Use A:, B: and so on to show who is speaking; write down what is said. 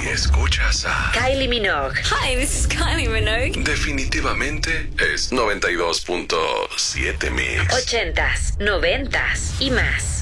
A: Si escuchas a
B: Kylie Minogue.
C: Hi, this is Kylie Minogue.
A: definitivamente es 92.7 Mix.
B: 80s, 90s y más.